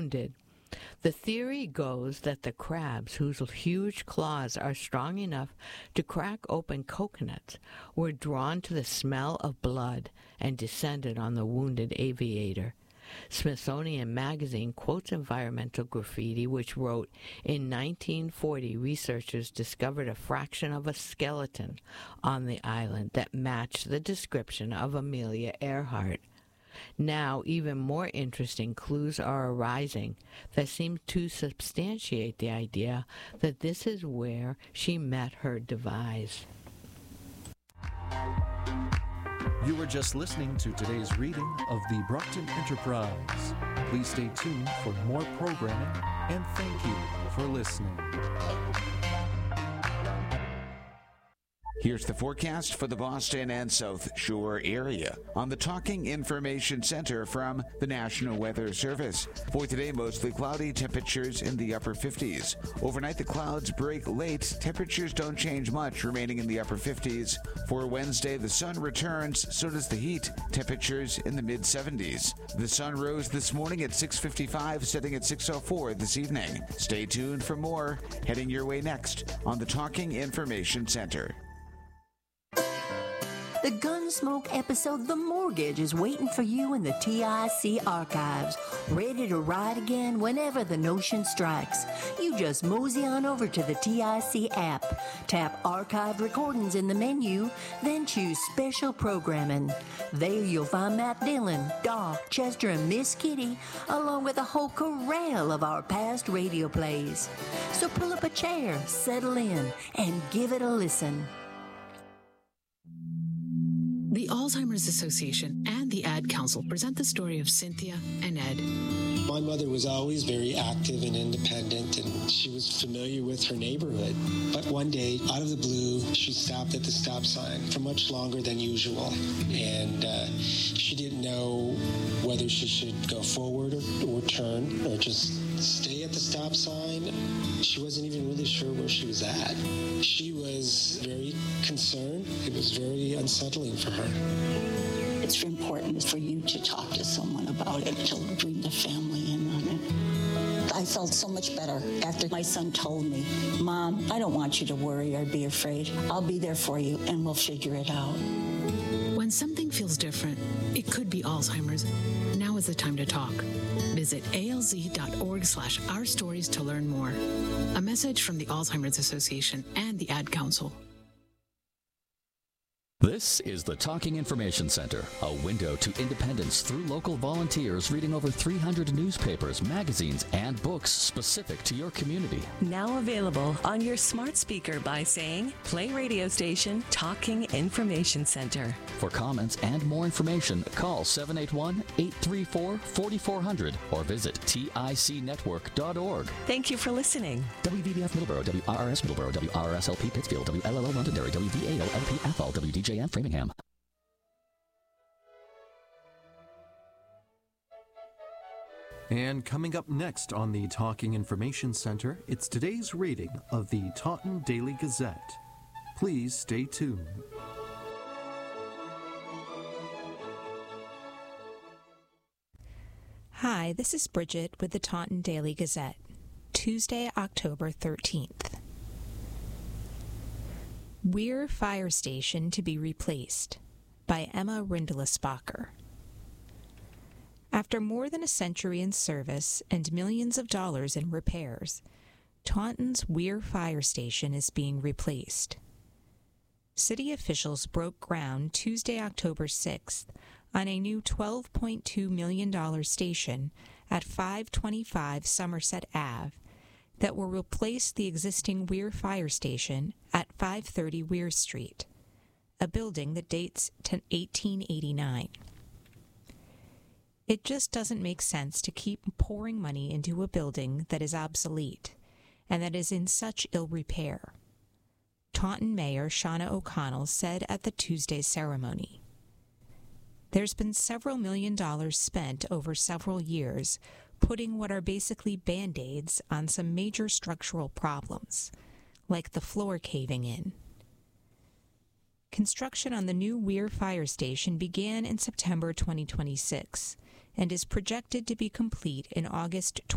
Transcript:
wounded. The theory goes that the crabs, whose huge claws are strong enough to crack open coconuts, were drawn to the smell of blood and descended on the wounded aviator. Smithsonian Magazine quotes environmental graffiti, which wrote, in 1940, researchers discovered a fraction of a skeleton on the island that matched the description of Amelia Earhart. Now, even more interesting clues are arising that seem to substantiate the idea that this is where she met her demise. You were just listening to today's reading of the Brockton Enterprise. Please stay tuned for more programming, and thank you for listening. Here's the forecast for the Boston and South Shore area on the Talking Information Center from the National Weather Service. For today, mostly cloudy, temperatures in the upper 50s. Overnight, the clouds break late. Temperatures don't change much, remaining in the upper 50s. For Wednesday, the sun returns, so does the heat. Temperatures in the mid-70s. The sun rose this morning at 6:55, setting at 6:04 this evening. Stay tuned for more. Heading your way next on the Talking Information Center. The Gunsmoke episode The Mortgage is waiting for you in the TIC archives, ready to ride again whenever the notion strikes. You just mosey on over to the TIC app, tap Archived Recordings in the menu, then choose Special Programming. There you'll find Matt Dillon, Doc, Chester, and Miss Kitty, along with a whole corral of our past radio plays. So pull up a chair, settle in, and give it a listen. The Alzheimer's Association and the Ad Council present the story of Cynthia and Ed. My mother was always very active and independent, and she was familiar with her neighborhood. But one day, out of the blue, she stopped at the stop sign for much longer than usual. And she didn't know whether she should go forward or turn or just stay at the stop sign. She wasn't even really sure where she was at. She was very concerned. It was very unsettling for her. It's important for you to talk to someone about it, to bring the family in on it. I felt so much better after my son told me, Mom, I don't want you to worry or be afraid. I'll be there for you and we'll figure it out. When something feels different, it could be Alzheimer's. Now is the time to talk. Visit alz.org/ourstories to learn more. A message from the Alzheimer's Association and the Ad Council. This is the Talking Information Center, a window to independence through local volunteers reading over 300 newspapers, magazines, and books specific to your community. Now available on your smart speaker by saying, play radio station Talking Information Center. For comments and more information, call 781-834-4400 or visit ticnetwork.org. Thank you for listening. WVBF Middleborough, WRRS Middleborough, WRSLP Pittsfield, WLLO Londonderry, WVAO LP Athol, WDJM Framingham. And coming up next on the Talking Information Center, it's today's reading of the Taunton Daily Gazette. Please stay tuned. Hi, this is Bridget with the Taunton Daily Gazette, Tuesday, October 13th. Weir Fire Station to be replaced by Emma Rindlisbacher. After more than a century in service and millions of dollars in repairs, Taunton's Weir Fire Station is being replaced. City officials broke ground Tuesday, October 6th on a new $12.2 million station at 525 Somerset Ave that will replace the existing Weir Fire Station at 530 Weir Street, a building that dates to 1889. It just doesn't make sense to keep pouring money into a building that is obsolete and that is in such ill repair, Taunton Mayor Shauna O'Connell said at the Tuesday ceremony. There's been several $1 million spent over several years putting what are basically Band-Aids on some major structural problems, like the floor caving in. Construction on the new Weir Fire Station began in September 2026 and is projected to be complete in August